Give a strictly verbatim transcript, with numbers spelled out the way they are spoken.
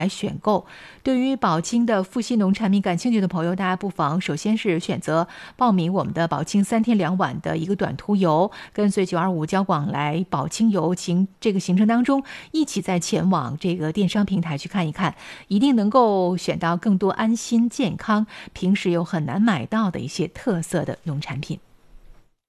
来选购。对于宝清的富硒农产品感兴趣的朋友，大家不妨首先是选择报名我们的宝清三天两晚的一个短途游，跟随九二五交广来宝清游行这个行程当中，一起再前往这个电商平台去看一看，一定能够选到更多安心健康平时又很难买到的一些特色的农产品。